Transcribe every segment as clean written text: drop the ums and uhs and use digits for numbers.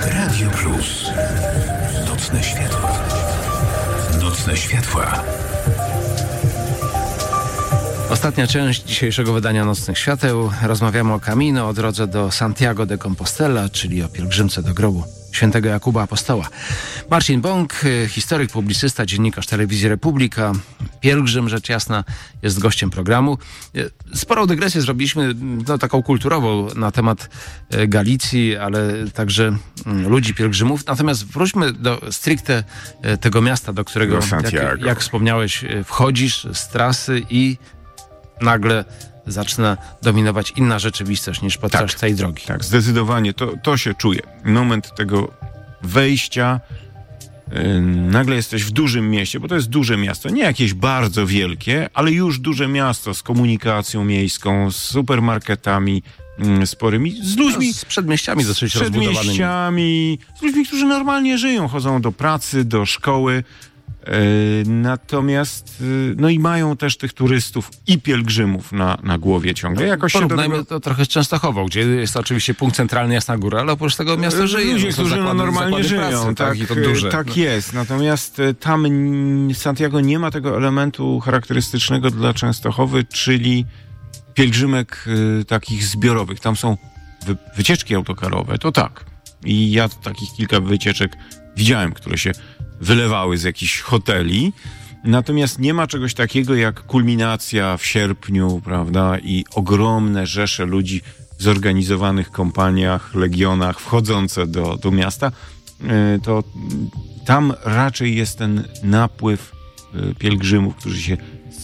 Radio Plus. Nocne światła. Nocne światła. Ostatnia część dzisiejszego wydania Nocnych Świateł. Rozmawiamy o Camino, o drodze do Santiago de Compostela, czyli o pielgrzymce do grobu świętego Jakuba Apostoła. Marcin Bąk, historyk, publicysta, dziennikarz Telewizji Republika, pielgrzym, rzecz jasna, jest gościem programu. Sporą dygresję zrobiliśmy, taką kulturową, na temat Galicji, ale także ludzi pielgrzymów. Natomiast wróćmy do stricte tego miasta, do którego, jak wspomniałeś, wchodzisz z trasy i nagle zaczyna dominować inna rzeczywistość niż podczas tej drogi. Tak, zdecydowanie. To się czuje. Moment tego wejścia, nagle jesteś w dużym mieście, bo to jest duże miasto, nie jakieś bardzo wielkie, ale już duże miasto z komunikacją miejską, z supermarketami sporymi, z ludźmi... Z przedmieściami dosyć rozbudowanymi. Z ludźmi, którzy normalnie żyją, chodzą do pracy, do szkoły. Natomiast i mają też tych turystów i pielgrzymów na głowie ciągle. Jakoś porównajmy to trochę z Częstochową, gdzie jest to oczywiście punkt centralny Jasna Góra, ale oprócz tego miasto żyje. Ludzie, którzy normalnie żyją. Pracy, tak, i to duże. Tak jest. Natomiast tam Santiago nie ma tego elementu charakterystycznego dla Częstochowy, czyli pielgrzymek takich zbiorowych. Tam są wycieczki autokarowe, to tak. I ja takich kilka wycieczek widziałem, które się wylewały z jakichś hoteli. Natomiast nie ma czegoś takiego jak kulminacja w sierpniu, prawda, i ogromne rzesze ludzi w zorganizowanych kompaniach, legionach wchodzące do miasta. To tam raczej jest ten napływ pielgrzymów, którzy się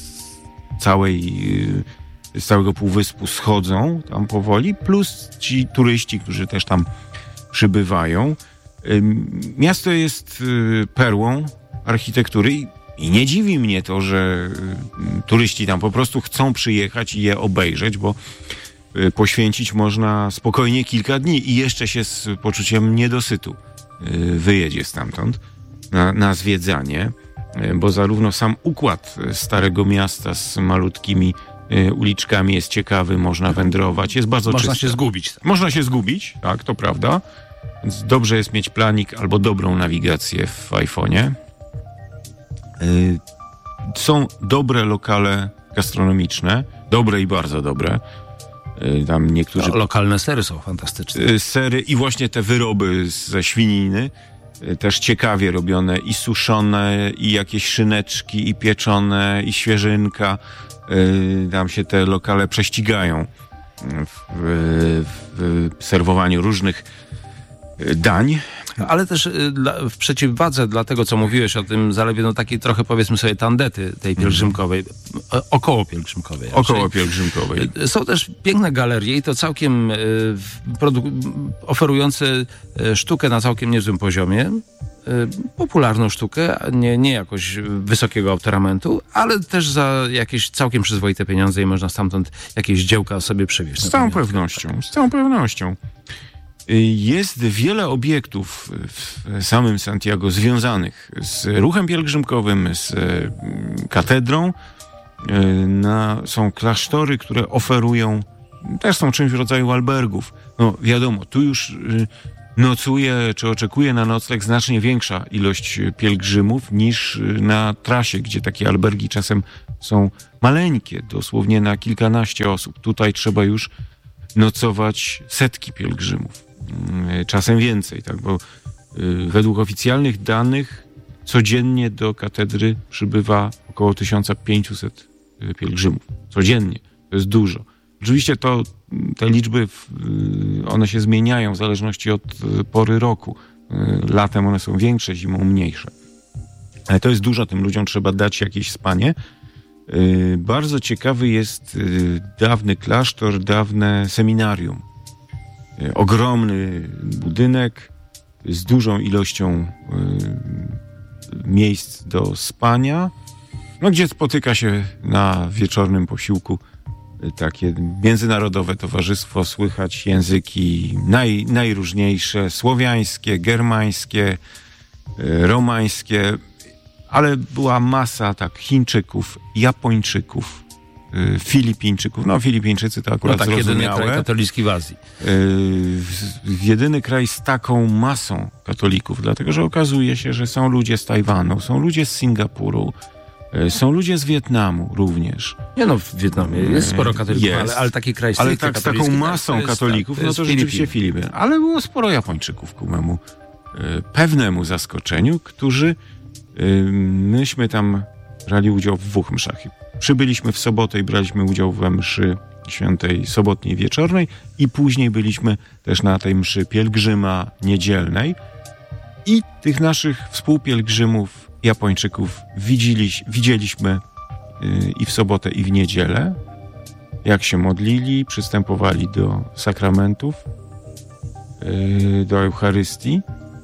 z całego półwyspu schodzą tam powoli, plus ci turyści, którzy też tam przybywają. Miasto jest perłą architektury i nie dziwi mnie to, że turyści tam po prostu chcą przyjechać i je obejrzeć, bo poświęcić można spokojnie kilka dni i jeszcze się z poczuciem niedosytu wyjedzie stamtąd na zwiedzanie, bo zarówno sam układ Starego Miasta z malutkimi uliczkami jest ciekawy, można wędrować, jest bardzo czysty. Można się zgubić. Można się zgubić, tak, to prawda. Więc dobrze jest mieć planik albo dobrą nawigację w iPhone'ie. Są dobre lokale gastronomiczne, dobre i bardzo dobre. Tam niektórzy... Lokalne sery są fantastyczne. Sery i właśnie te wyroby ze świniny, też ciekawie robione i suszone, i jakieś szyneczki, i pieczone, i świeżynka. Tam się te lokale prześcigają w serwowaniu różnych dań. Ale też w przeciwwadze dla tego, co mówiłeś o tym zalewie, takiej trochę, powiedzmy sobie, tandety tej pielgrzymkowej, około pielgrzymkowej. Około pielgrzymkowej. Są też piękne galerie i to całkiem oferujące sztukę na całkiem niezłym poziomie. Popularną sztukę, nie jakoś wysokiego autoramentu, ale też za jakieś całkiem przyzwoite pieniądze i można stamtąd jakieś dziełka sobie przywieźć. Z całą pewnością. Jest wiele obiektów w samym Santiago związanych z ruchem pielgrzymkowym, z katedrą. Są klasztory, które oferują, też są czymś w rodzaju albergów. Wiadomo, tu już nocuje, czy oczekuje na nocleg znacznie większa ilość pielgrzymów niż na trasie, gdzie takie albergi czasem są maleńkie, dosłownie na kilkanaście osób. Tutaj trzeba już nocować setki pielgrzymów. Czasem więcej, tak, bo według oficjalnych danych codziennie do katedry przybywa około 1500 pielgrzymów. Codziennie. To jest dużo. Oczywiście te liczby, one się zmieniają w zależności od pory roku. Latem one są większe, zimą mniejsze. Ale to jest dużo, tym ludziom trzeba dać jakieś spanie. Bardzo ciekawy jest dawny klasztor, dawne seminarium. Ogromny budynek z dużą ilością miejsc do spania, gdzie spotyka się na wieczornym posiłku takie międzynarodowe towarzystwo, słychać języki najróżniejsze, słowiańskie, germańskie, romańskie, ale była masa Chińczyków, Japończyków, Filipińczyków. No Filipińczycy to akurat zrozumiałe. Jedyny kraj katolicki w Azji. Jedyny kraj z taką masą katolików, dlatego że okazuje się, że są ludzie z Tajwanu, są ludzie z Singapuru, są ludzie z Wietnamu również. Nie no, w Wietnamie jest sporo katolików, jest, ale taki kraj ale tak z taką masą katolików, no to rzeczywiście Filipiny. Ale było sporo Japończyków ku memu pewnemu zaskoczeniu, którzy myśmy tam brali udział w 2 mszach. Przybyliśmy w sobotę i braliśmy udział we mszy świętej sobotniej wieczornej i później byliśmy też na tej mszy pielgrzyma niedzielnej i tych naszych współpielgrzymów Japończyków widzieliśmy i w sobotę, i w niedzielę, jak się modlili, przystępowali do sakramentów, do Eucharystii.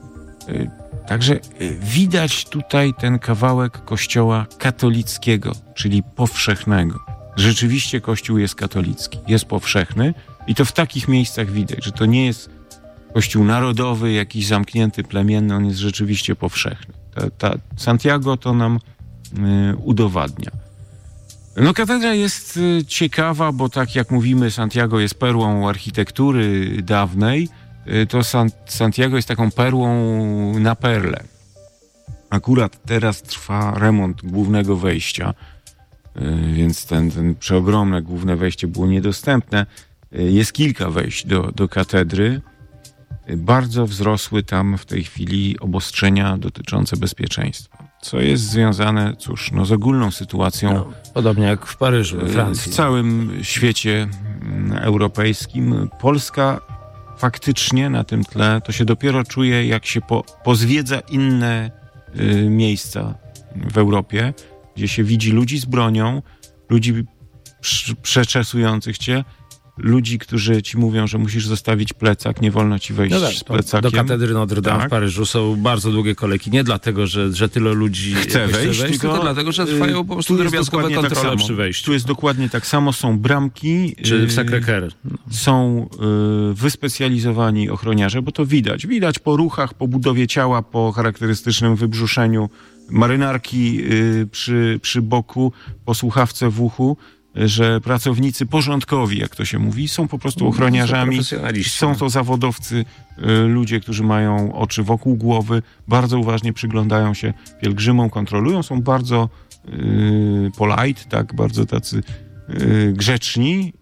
Także widać tutaj ten kawałek kościoła katolickiego, czyli powszechnego. Rzeczywiście kościół jest katolicki, jest powszechny i to w takich miejscach widać, że to nie jest kościół narodowy, jakiś zamknięty, plemienny, on jest rzeczywiście powszechny. Santiago to nam udowadnia. No katedra jest ciekawa, bo tak jak mówimy, Santiago jest perłą architektury dawnej, to Santiago jest taką perłą na perle. Akurat teraz trwa remont głównego wejścia, więc ten przeogromne główne wejście było niedostępne. Jest kilka wejść do katedry. Bardzo wzrosły tam w tej chwili obostrzenia dotyczące bezpieczeństwa, co jest związane, z ogólną sytuacją. No, podobnie jak w Paryżu, we Francji. W całym świecie europejskim. Polska faktycznie na tym tle to się dopiero czuje, jak się pozwiedza inne miejsca w Europie, gdzie się widzi ludzi z bronią, ludzi przeczesujących cię, ludzi, którzy ci mówią, że musisz zostawić plecak, nie wolno ci wejść z plecakiem. Do katedry Notre Dame w Paryżu są bardzo długie kolejki. Nie dlatego, że tyle ludzi chce wejść, tylko dlatego, że trwają po prostu drobiazgowe kontrole przy wejściu. Tu jest dokładnie tak samo. Są bramki. Czy w Sacré-Cœur. Są wyspecjalizowani ochroniarze, bo to widać. Widać po ruchach, po budowie ciała, po charakterystycznym wybrzuszeniu marynarki przy boku, po słuchawce w uchu, że pracownicy porządkowi, jak to się mówi, są po prostu ochroniarzami. Są to zawodowcy, ludzie, którzy mają oczy wokół głowy, bardzo uważnie przyglądają się pielgrzymom, kontrolują, są bardzo polite, tak, bardzo tacy grzeczni,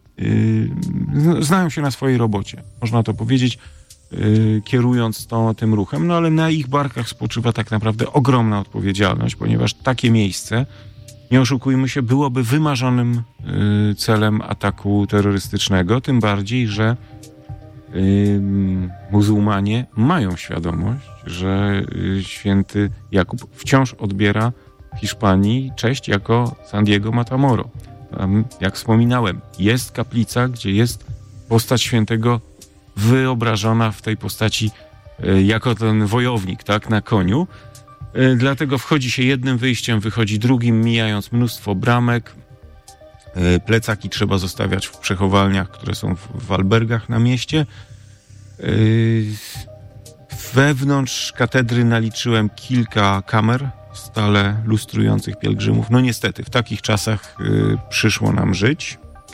znają się na swojej robocie, można to powiedzieć, kierując tym ruchem, no ale na ich barkach spoczywa tak naprawdę ogromna odpowiedzialność, ponieważ takie miejsce, nie oszukujmy się, byłoby wymarzonym celem ataku terrorystycznego, tym bardziej, że muzułmanie mają świadomość, że święty Jakub wciąż odbiera w Hiszpanii cześć jako San Diego Matamoro. Jak wspominałem, jest kaplica, gdzie jest postać świętego wyobrażona w tej postaci jako ten wojownik, tak, na koniu. Dlatego wchodzi się jednym wyjściem, wychodzi drugim, mijając mnóstwo bramek. Plecaki trzeba zostawiać w przechowalniach, które są w albergach na mieście. Wewnątrz katedry naliczyłem kilka kamer stale lustrujących pielgrzymów. No niestety, w takich czasach przyszło nam żyć.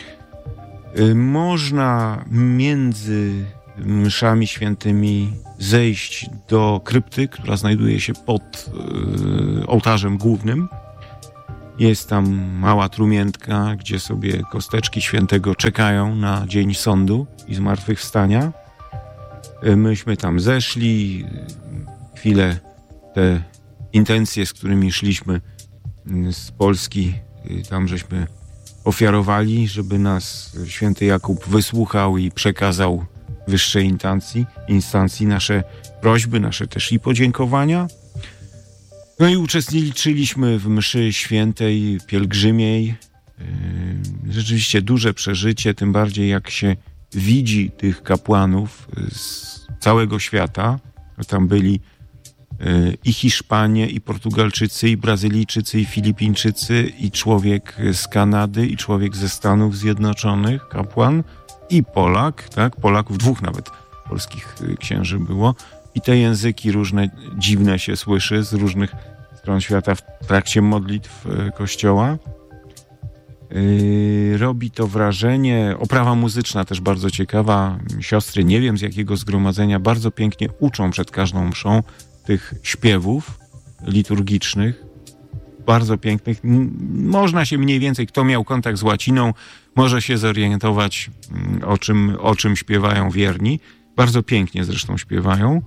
Można między mszami świętymi zejść do krypty, która znajduje się pod ołtarzem głównym. Jest tam mała trumientka, gdzie sobie kosteczki świętego czekają na dzień sądu i zmartwychwstania. Myśmy tam zeszli, chwilę te intencje, z którymi szliśmy z Polski, tam żeśmy ofiarowali, żeby nas święty Jakub wysłuchał i przekazał wyższej instancji nasze prośby, nasze też i podziękowania. No i uczestniczyliśmy w mszy świętej, pielgrzymiej. Rzeczywiście duże przeżycie, tym bardziej jak się widzi tych kapłanów z całego świata. Tam byli i Hiszpanie, i Portugalczycy, i Brazylijczycy, i Filipińczycy, i człowiek z Kanady, i człowiek ze Stanów Zjednoczonych, kapłan, i Polak, tak? Polaków, 2 nawet polskich księży było. I te języki różne, dziwne się słyszy z różnych stron świata w trakcie modlitw Kościoła. Robi to wrażenie. Oprawa muzyczna też bardzo ciekawa. Siostry, nie wiem z jakiego zgromadzenia, bardzo pięknie uczą przed każdą mszą tych śpiewów liturgicznych. Bardzo pięknych. Można się mniej więcej, kto miał kontakt z łaciną, może się zorientować, o czym śpiewają wierni. Bardzo pięknie zresztą śpiewają.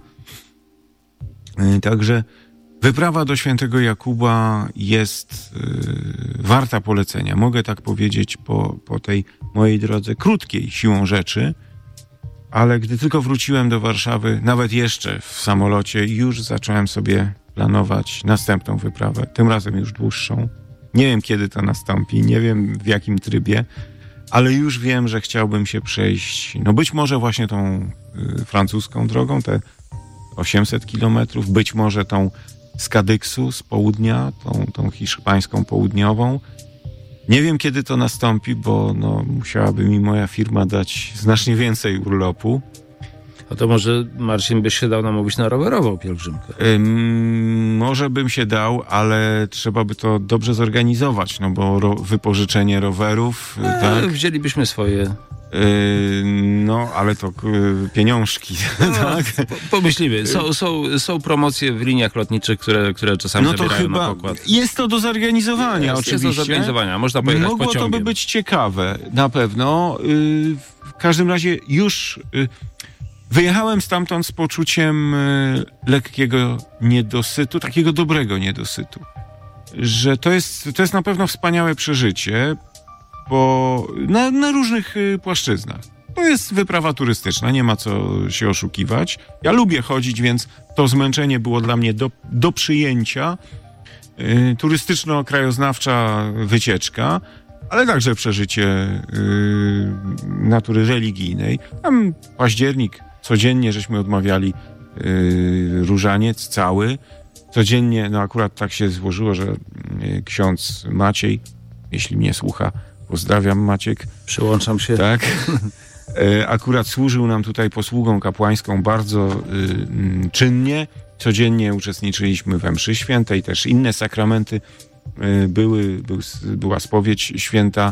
Także wyprawa do Świętego Jakuba jest warta polecenia. Mogę tak powiedzieć po tej mojej drodze krótkiej siłą rzeczy, ale gdy tylko wróciłem do Warszawy, nawet jeszcze w samolocie, już zacząłem sobie planować następną wyprawę, tym razem już dłuższą. Nie wiem, kiedy to nastąpi, nie wiem w jakim trybie, ale już wiem, że chciałbym się przejść, no być może właśnie tą francuską drogą, te 800 kilometrów, być może tą z Kadyksu, z południa, tą hiszpańską południową. Nie wiem, kiedy to nastąpi, bo musiałaby mi moja firma dać znacznie więcej urlopu. No to może, Marcin, byś się dał namówić na rowerową pielgrzymkę? Może bym się dał, ale trzeba by to dobrze zorganizować, no bo wypożyczenie rowerów... tak? Wzięlibyśmy swoje... ale to pieniążki. Tak? Pomyślimy. Są promocje w liniach lotniczych, które czasami zabierają na pokład. Jest to do zorganizowania, oczywiście. Jest do zorganizowania. Można pojechać pociągiem. Mogło to by być ciekawe, na pewno. W każdym razie już wyjechałem stamtąd z poczuciem lekkiego niedosytu, takiego dobrego niedosytu. Że to jest na pewno wspaniałe przeżycie, bo na różnych płaszczyznach. To jest wyprawa turystyczna, nie ma co się oszukiwać. Ja lubię chodzić, więc to zmęczenie było dla mnie do przyjęcia. Turystyczno-krajoznawcza wycieczka, ale także przeżycie natury religijnej. Tam październik, codziennie żeśmy odmawiali różaniec cały. Codziennie, akurat tak się złożyło, że ksiądz Maciej, jeśli mnie słucha, pozdrawiam, Maciek. Przyłączam się. Tak. Akurat służył nam tutaj posługą kapłańską bardzo czynnie. Codziennie uczestniczyliśmy we mszy świętej, też inne sakramenty była spowiedź święta,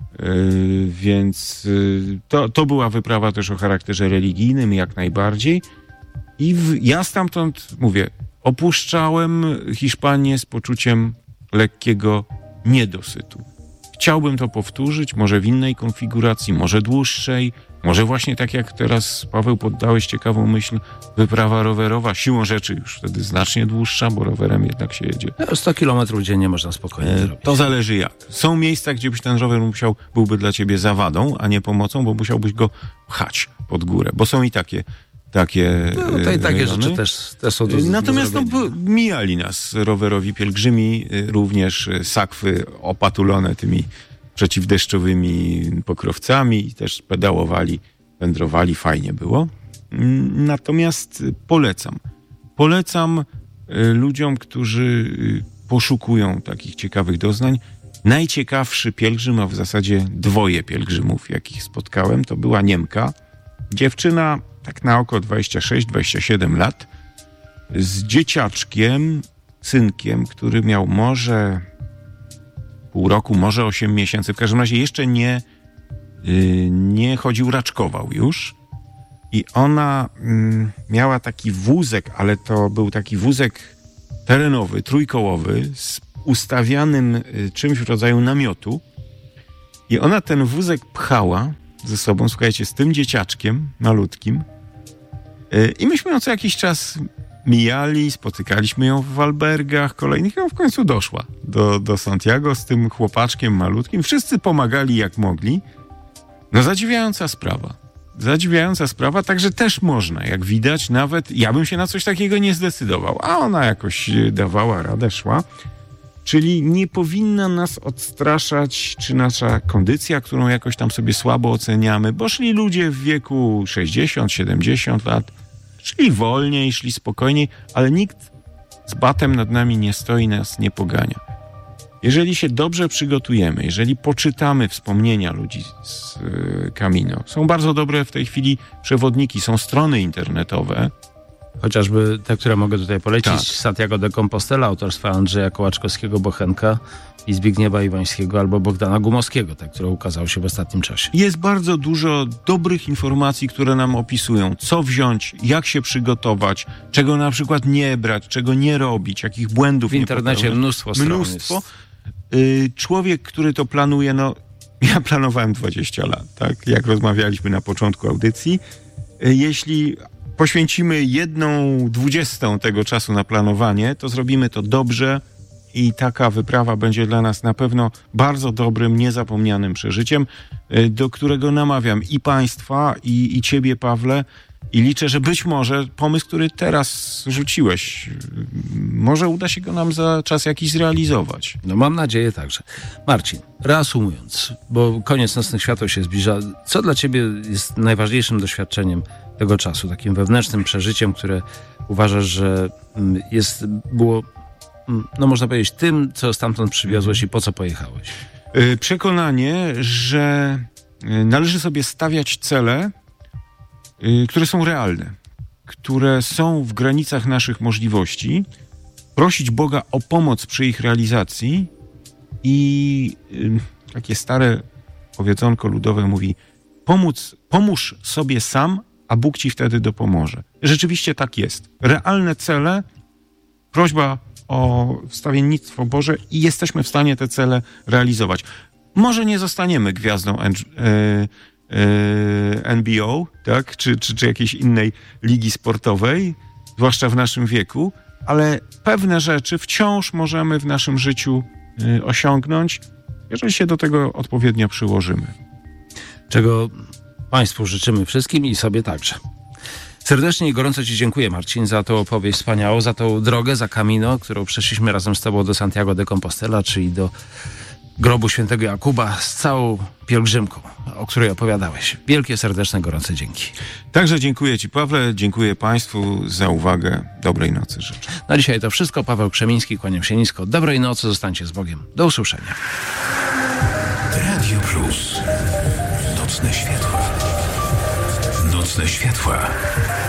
więc to była wyprawa też o charakterze religijnym jak najbardziej. I ja stamtąd, mówię, opuszczałem Hiszpanię z poczuciem lekkiego niedosytu. Chciałbym to powtórzyć, może w innej konfiguracji, może dłuższej, może właśnie tak jak teraz, Paweł, poddałeś ciekawą myśl, wyprawa rowerowa, siłą rzeczy już wtedy znacznie dłuższa, bo rowerem jednak się jedzie. 100 kilometrów dziennie można spokojnie zrobić. To zależy jak. Są miejsca, gdzie byś ten rower byłby dla ciebie zawadą, a nie pomocą, bo musiałbyś go pchać pod górę, bo są i takie takie rzeczy też są do Natomiast mijali nas rowerowi pielgrzymi, również sakwy opatulone tymi przeciwdeszczowymi pokrowcami i też pedałowali, wędrowali, fajnie było. Natomiast polecam ludziom, którzy poszukują takich ciekawych doznań. Najciekawszy pielgrzym, a w zasadzie dwoje pielgrzymów, jakich spotkałem, to była Niemka, dziewczyna tak na oko 26-27 lat, z dzieciaczkiem, synkiem, który miał może pół roku, może 8 miesięcy. W każdym razie jeszcze nie chodził, raczkował już. I ona miała taki wózek, ale to był taki wózek terenowy, trójkołowy, z ustawianym czymś w rodzaju namiotu. I ona ten wózek pchała ze sobą, słuchajcie, z tym dzieciaczkiem malutkim. I myśmy ją co jakiś czas mijali, spotykaliśmy ją w albergach kolejnych i w końcu doszła do Santiago z tym chłopaczkiem malutkim. Wszyscy pomagali jak mogli. Zadziwiająca sprawa, także też można, jak widać, nawet ja bym się na coś takiego nie zdecydował, a ona jakoś dawała radę, szła. Czyli nie powinna nas odstraszać, czy nasza kondycja, którą jakoś tam sobie słabo oceniamy, bo szli ludzie w wieku 60-70 lat, szli wolniej, szli spokojniej, ale nikt z batem nad nami nie stoi, nas nie pogania. Jeżeli się dobrze przygotujemy, jeżeli poczytamy wspomnienia ludzi z Camino, są bardzo dobre w tej chwili przewodniki, są strony internetowe, Chociażby te, które mogę tutaj polecić. Tak. Santiago de Compostela autorstwa Andrzeja Kołaczkowskiego-Bochenka i Zbigniewa Iwańskiego albo Bogdana Gumowskiego, te, które ukazały się w ostatnim czasie. Jest bardzo dużo dobrych informacji, które nam opisują, co wziąć, jak się przygotować, czego na przykład nie brać, czego nie robić, jakich błędów W internecie nie mnóstwo stron Mnóstwo. jest. Człowiek, który to planuje, ja planowałem 20 lat, tak? Jak rozmawialiśmy na początku audycji. Jeśli poświęcimy 1/20 tego czasu na planowanie, to zrobimy to dobrze i taka wyprawa będzie dla nas na pewno bardzo dobrym, niezapomnianym przeżyciem, do którego namawiam i Państwa, i Ciebie, Pawle, i liczę, że być może pomysł, który teraz rzuciłeś, może uda się go nam za czas jakiś zrealizować. No mam nadzieję także. Marcin, reasumując, bo koniec Nocnych Świateł się zbliża, co dla ciebie jest najważniejszym doświadczeniem tego czasu, takim wewnętrznym przeżyciem, które uważasz, że było, no można powiedzieć, tym, co stamtąd przywiozłeś i po co pojechałeś? Przekonanie, że należy sobie stawiać cele, które są realne, które są w granicach naszych możliwości, prosić Boga o pomoc przy ich realizacji i takie stare powiedzonko ludowe mówi: pomóż sobie sam, a Bóg ci wtedy dopomoże. Rzeczywiście tak jest. Realne cele, prośba o wstawiennictwo Boże i jesteśmy w stanie te cele realizować. Może nie zostaniemy gwiazdą NBO, tak? czy jakiejś innej ligi sportowej, zwłaszcza w naszym wieku, ale pewne rzeczy wciąż możemy w naszym życiu osiągnąć, jeżeli się do tego odpowiednio przyłożymy. Czego Państwu życzymy wszystkim i sobie także. Serdecznie i gorąco Ci dziękuję, Marcin, za tą opowieść wspaniałą, za tą drogę, za Camino, którą przeszliśmy razem z Tobą do Santiago de Compostela, czyli do grobu świętego Jakuba, z całą pielgrzymką, o której opowiadałeś. Wielkie, serdeczne, gorące dzięki. Także dziękuję Ci, Pawle, dziękuję Państwu za uwagę. Dobrej nocy życzę. Na dzisiaj to wszystko. Paweł Krzemiński, kłaniam się nisko. Dobrej nocy, zostańcie z Bogiem. Do usłyszenia. Radio Plus. Nocne światła. Nocne światła.